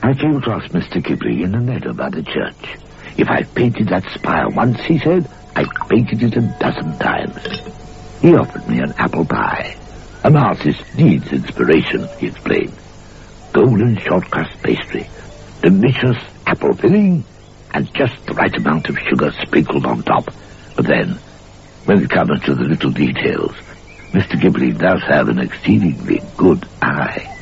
I came across Mr. Ghibli in the meadow by the church. If I've painted that spire once, he said, I've painted it 12 times. He offered me an apple pie. An artist needs inspiration, he explained. Golden short-crust pastry, delicious apple filling, and just the right amount of sugar sprinkled on top. But then, when it comes to the little details, Mr. Ghibli does have an exceedingly good eye.